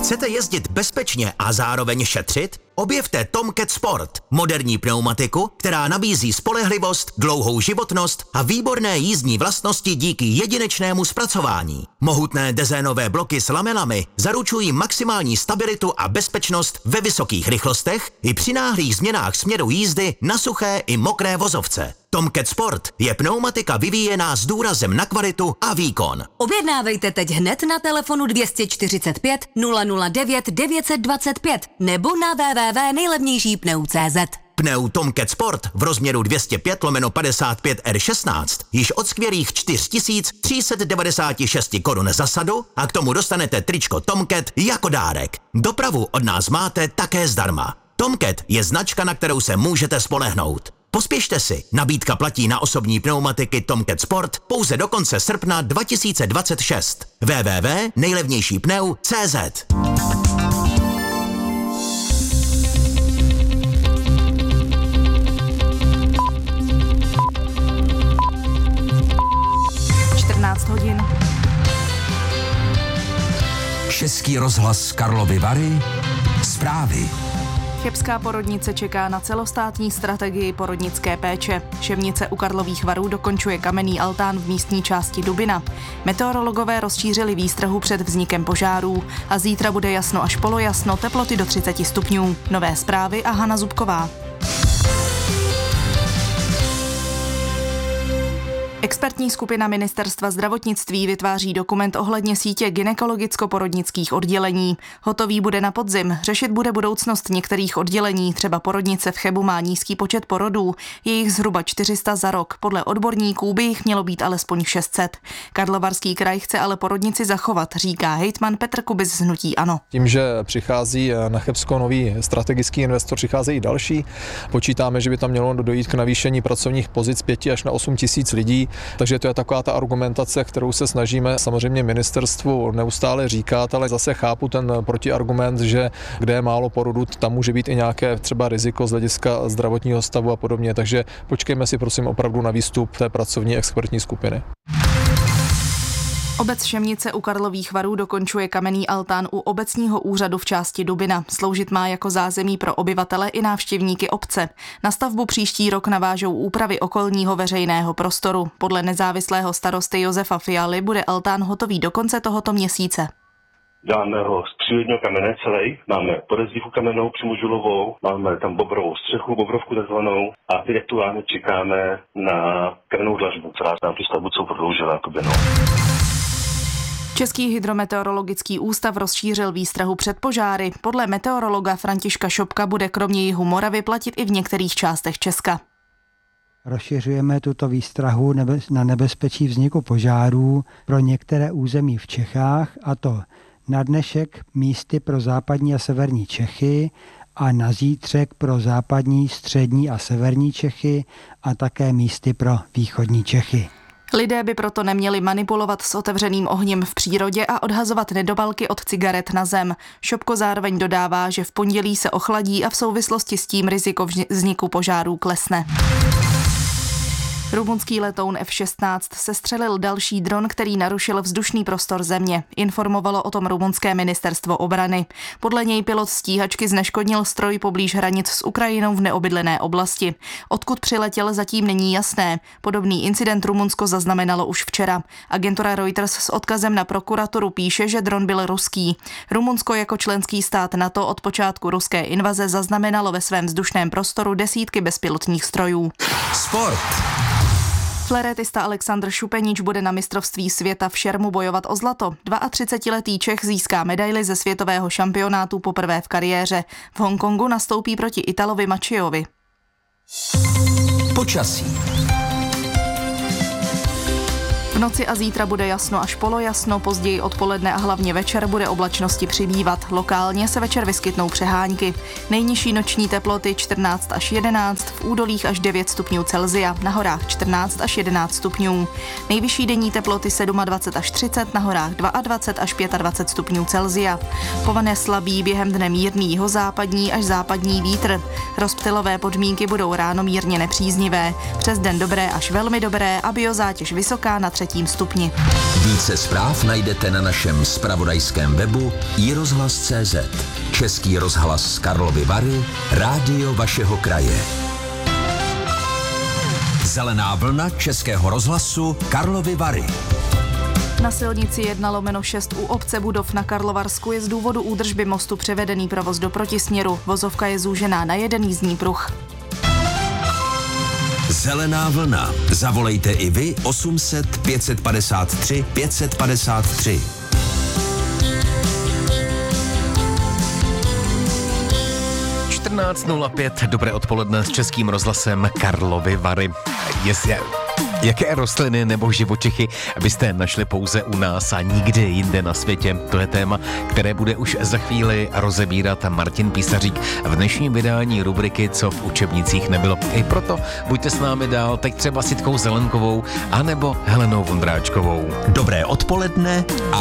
Chcete jezdit bezpečně a zároveň šetřit? Objevte Tomcat Sport, moderní pneumatiku, která nabízí spolehlivost, dlouhou životnost a výborné jízdní vlastnosti díky jedinečnému zpracování. Mohutné dezénové bloky s lamelami zaručují maximální stabilitu a bezpečnost ve vysokých rychlostech i při náhlých změnách směru jízdy na suché i mokré vozovce. Tomcat Sport je pneumatika vyvíjená s důrazem na kvalitu a výkon. Objednávejte teď hned na telefonu 245 009 925 nebo na www.nejlevnějšípneu.cz. Pneu Tomcat Sport v rozměru 205/55 R16 již od skvělých 4396 korun za sadu a k tomu dostanete tričko Tomcat jako dárek. Dopravu od nás máte také zdarma. Tomcat je značka, na kterou se můžete spolehnout. Pospěšte si, nabídka platí na osobní pneumatiky Tomcat Sport pouze do konce srpna 2026. www.nejlevnějšípneu.cz. Hodin. Český rozhlas Karlovy Vary. Zprávy. Chebská porodnice čeká na celostátní strategii porodnické péče. Ševnice u Karlových Varů dokončuje kamenný altán v místní části Dubina. Meteorologové rozšířili výstrahu před vznikem požárů a zítra bude jasno až polojasno, teploty do 30 stupňů. Nové zprávy a Hana Zubková. Expertní skupina Ministerstva zdravotnictví vytváří dokument ohledně sítě gynekologicko-porodnických oddělení. Hotový bude na podzim, řešit bude budoucnost některých oddělení, třeba porodnice v Chebu má nízký počet porodů, je jich zhruba 400 za rok, podle odborníků by jich mělo být alespoň 600. Karlovarský kraj chce ale porodnici zachovat, říká hejtman Petr Kubis z hnutí ANO. Tím, že přichází na Chebsko nový strategický investor, přicházejí další. Počítáme, že by tam mělo dojít k navýšení pracovních pozic 5 až na 8 tisíc lidí. Takže to je taková ta argumentace, kterou se snažíme samozřejmě ministerstvu neustále říkat, ale zase chápu ten protiargument, že kde je málo porodů, tam může být i nějaké třeba riziko z hlediska zdravotního stavu a podobně. Takže počkejme si prosím opravdu na výstup té pracovní expertní skupiny. Obec Šemnice u Karlových Varů dokončuje kamenný altán u obecního úřadu v části Dubina. Sloužit má jako zázemí pro obyvatele i návštěvníky obce. Na stavbu příští rok navážou úpravy okolního veřejného prostoru. Podle nezávislého starosty Josefa Fialy bude altán hotový do konce tohoto měsíce. Dáme ho z přírodního kamene celý, máme podezdívku kamennou přimožulovou, máme tam bobrovou střechu, bobrovku takzvanou a teď aktuálně čekáme na kamennou dlažbu, která nám tu stavbu celou prodloužila. Český hydrometeorologický ústav rozšířil výstrahu před požáry. Podle meteorologa Františka Šopka bude kromě jihu Moravy platit i v některých částech Česka. Rozšiřujeme tuto výstrahu na nebezpečí vzniku požárů pro některé území v Čechách, a to na dnešek místy pro západní a severní Čechy a na zítřek pro západní, střední a severní Čechy a také místy pro východní Čechy. Lidé by proto neměli manipulovat s otevřeným ohněm v přírodě a odhazovat nedobalky od cigaret na zem. Šopko zároveň dodává, že v pondělí se ochladí a v souvislosti s tím riziko vzniku požárů klesne. Rumunský letoun F-16 sestřelil další dron, který narušil vzdušný prostor země. Informovalo o tom rumunské ministerstvo obrany. Podle něj pilot stíhačky zneškodnil stroj poblíž hranic s Ukrajinou v neobydlené oblasti. Odkud přiletěl, zatím není jasné. Podobný incident Rumunsko zaznamenalo už včera. Agentura Reuters s odkazem na prokuraturu píše, že dron byl ruský. Rumunsko jako členský stát NATO od počátku ruské invaze zaznamenalo ve svém vzdušném prostoru desítky bezpilotních strojů. Sport. Flérétista Alexandr Šupenič bude na mistrovství světa v šermu bojovat o zlato. 32letý Čech získá medaili ze světového šampionátu poprvé v kariéře. V Hongkongu nastoupí proti Italovi Macchiovi. Počasí. V noci a zítra bude jasno až polojasno, později odpoledne a hlavně večer bude oblačnosti přibývat. Lokálně se večer vyskytnou přehánky. Nejnižší noční teploty 14 až 11, v údolích až 9 stupňů Celsia, na horách 14 až 11 stupňů. Nejvyšší denní teploty 27 až 30, na horách 22 až 25 stupňů Celsia. Povane slabý, během dne mírný jihozápadní až západní vítr. Rozptylové podmínky budou ráno mírně nepříznivé. Přes den dobré až velmi dobré a biozátěž vysoká na 3 3. stupni. Více zpráv najdete na našem zpravodajském webu iRozhlas.cz. Český rozhlas Karlovy Vary, rádio vašeho kraje. Zelená vlna Českého rozhlasu Karlovy Vary. Na silnici 1/6 u obce Budov na Karlovarsku je z důvodu údržby mostu převedený provoz do protisměru. Vozovka je zúžená na jeden jízdní pruh. Zelená vlna. Zavolejte i vy 800 553 553. Dobré odpoledne s Českým rozhlasem Karlovy Vary. Jaké rostliny nebo živočichy byste našli pouze u nás a nikde jinde na světě? To je téma, které bude už za chvíli rozebírat Martin Písařík v dnešním vydání rubriky Co v učebnicích nebylo. I proto buďte s námi dál, teď třeba s Jitkou Zelenkovou anebo Helenou Vondráčkovou. Dobré odpoledne a